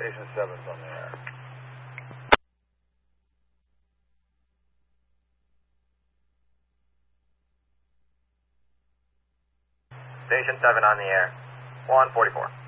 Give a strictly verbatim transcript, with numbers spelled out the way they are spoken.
Station seven's on the air. Station seven on the air. one forty-four.